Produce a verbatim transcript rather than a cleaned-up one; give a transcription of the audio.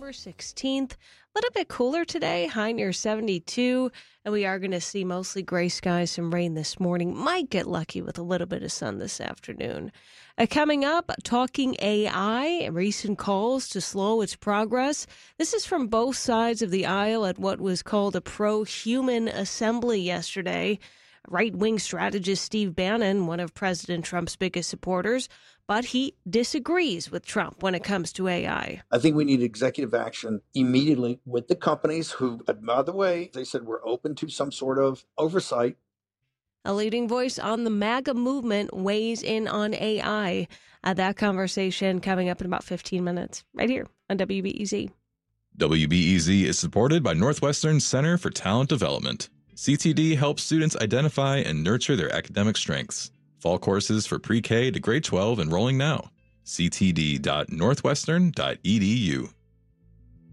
October sixteenth. A little bit cooler today, high near seventy-two, and we are going to see mostly gray skies, some rain this morning. Might get lucky with a little bit of sun this afternoon. Uh, coming up, talking A I, recent calls to slow its progress. This is from both sides of the aisle at what was called a pro-human assembly yesterday. Right-wing strategist Steve Bannon, one of President Trump's biggest supporters, but he disagrees with Trump when it comes to A I. I think we need executive action immediately with the companies who, by the way, they said we're open to some sort of oversight. A leading voice on the MAGA movement weighs in on A I. Uh, that conversation coming up in about fifteen minutes, right here on W B E Z. W B E Z is supported by Northwestern Center for Talent Development. C T D helps students identify and nurture their academic strengths. Fall courses for pre-K to grade twelve enrolling now. c t d dot northwestern dot e d u.